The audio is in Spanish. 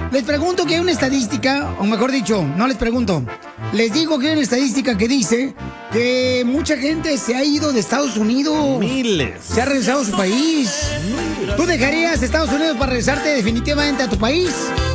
Les pregunto que hay una estadística, o mejor dicho, no les pregunto. Les digo que hay una estadística que dice que mucha gente se ha ido de Estados Unidos. Miles. Se ha regresado a su país. ¿Tú dejarías Estados Unidos para regresarte definitivamente a tu país?